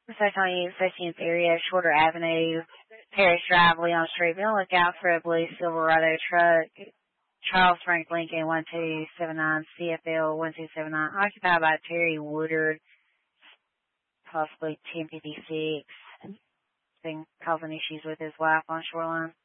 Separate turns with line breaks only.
Second 15th area, Shorter Avenue, Parish Drive, Leon Street. Be on the lookout for a blue Silverado truck. Charles Frank Lincoln 1279 CFL 1279, occupied by Terry Woodard, possibly 1056. Been causing issues with his wife on Shoreline.